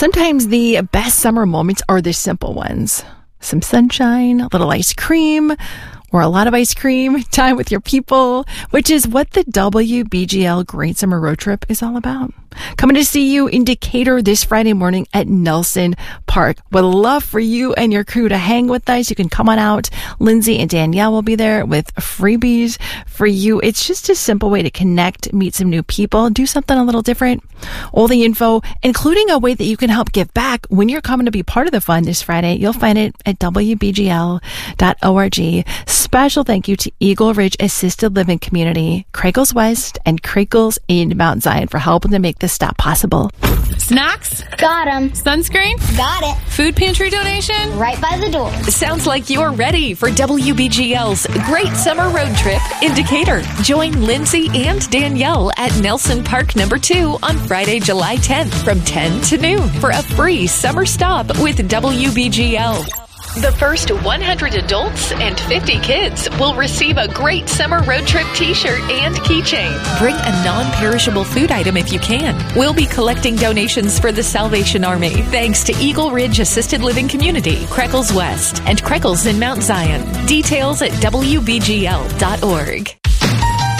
Sometimes the best summer moments are the simple ones. Some sunshine, a little ice cream, or a lot of ice cream, time with your people, which is what the WBGL Great Summer Road Trip is all about. Coming to see you in Decatur this Friday morning at Nelson Park. Would love for you and your crew to hang with us. You can come on out. Lindsay and Danielle will be there with freebies for you. It's just a simple way to connect, meet some new people, do something a little different. All the info, including a way that you can help give back when you're coming to be part of the fun this Friday, you'll find it at WBGL.org. Special thank you to Eagle Ridge Assisted Living Community, Craigles West, and Craigles in Mount Zion for helping to make this stop possible. Snacks? Got 'em. Sunscreen? Got it. Food pantry donation? Right by the door. Sounds like you're ready for WBGL's Great Summer Road Trip in Decatur. Join Lindsay and Danielle at Nelson Park No. 2 on Friday, July 10th from 10 to noon for a free summer stop with WBGL. The first 100 adults and 50 kids will receive a Great Summer Road Trip t-shirt and keychain. Bring a non-perishable food item if you can. We'll be collecting donations for the Salvation Army. Thanks to Eagle Ridge Assisted Living Community, Craigles West, and Craigles in Mount Zion. Details at WBGL.org.